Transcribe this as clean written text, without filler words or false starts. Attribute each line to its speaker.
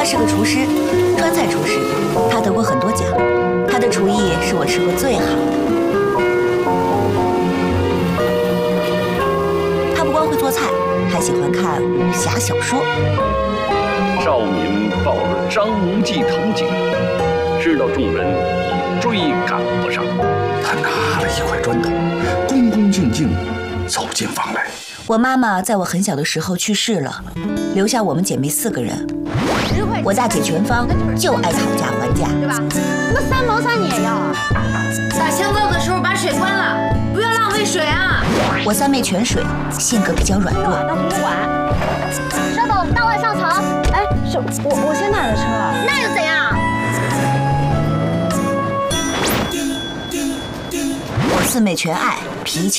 Speaker 1: 是个厨师，川菜厨师，他得过很多奖，他的厨艺是我吃过最好的。他不光会做菜，还喜欢看武侠小说。
Speaker 2: 少民抱着张无忌头颈，知道众人已追赶不上，
Speaker 3: 他拿了一块砖头，恭恭敬敬走进房来。
Speaker 1: 我妈妈在我很小的时候去世了，留下我们姐妹4个人。我大姐全芳就爱讨价还价，
Speaker 4: 对吧？那3毛3你也要啊？打香皂的时候把水关了，不要浪费水啊！
Speaker 1: 我3妹全水，性格比较软弱。
Speaker 4: 到图书馆。稍等，大外上层。哎，是我先打的车。那又怎样？
Speaker 1: 我4妹全爱，脾气